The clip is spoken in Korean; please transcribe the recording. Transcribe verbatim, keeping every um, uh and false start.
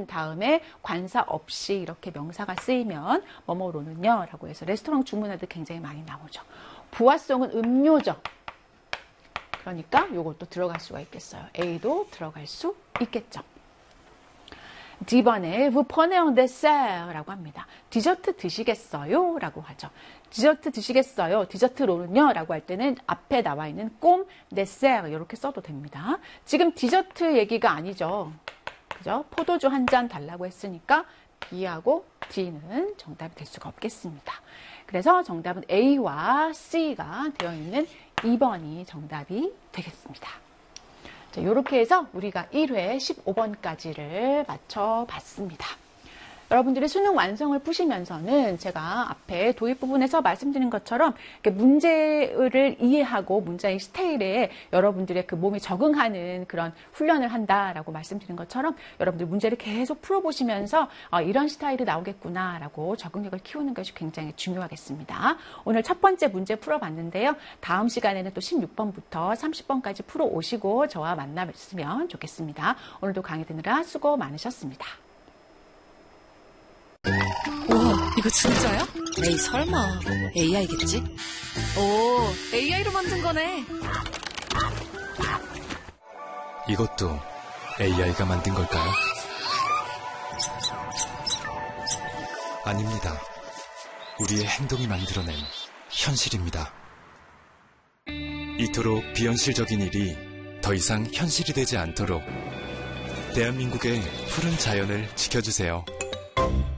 롬 다음에 관사 없이 이렇게 명사가 쓰이면 뭐뭐로는요 라고 해서 레스토랑 주문할 때 굉장히 많이 나오죠. 부화성은 음료죠. 그러니까 요것도 들어갈 수가 있겠어요. A도 들어갈 수 있겠죠. D번에 vous prenez un dessert 라고 합니다. 디저트 드시겠어요? 라고 하죠. 디저트 드시겠어요? 디저트로는요? 라고 할 때는 앞에 나와 있는 꼼, dessert 이렇게 써도 됩니다. 지금 디저트 얘기가 아니죠. 그죠? 포도주 한 잔 달라고 했으니까 B하고 D는 정답이 될 수가 없겠습니다. 그래서 정답은 A와 C가 되어 있는 이 번이 정답이 되겠습니다. 자, 이렇게 해서 우리가 일 회 십오 번까지를 맞춰봤습니다. 여러분들이 수능 완성을 푸시면서는 제가 앞에 도입 부분에서 말씀드린 것처럼 문제를 이해하고 문제의 스타일에 여러분들의 그 몸에 적응하는 그런 훈련을 한다라고 말씀드린 것처럼 여러분들 문제를 계속 풀어보시면서 어, 이런 스타일이 나오겠구나라고 적응력을 키우는 것이 굉장히 중요하겠습니다. 오늘 첫 번째 문제 풀어봤는데요. 다음 시간에는 또 십육 번부터 삼십 번까지 풀어오시고 저와 만나뵀으면 좋겠습니다. 오늘도 강의 듣느라 수고 많으셨습니다. 우와, 이거 진짜야? 에이, 설마. 에이아이겠지? 오, 에이아이로 만든 거네. 이것도 에이아이가 만든 걸까요? 아닙니다. 우리의 행동이 만들어낸 현실입니다. 이토록 비현실적인 일이 더 이상 현실이 되지 않도록 대한민국의 푸른 자연을 지켜주세요.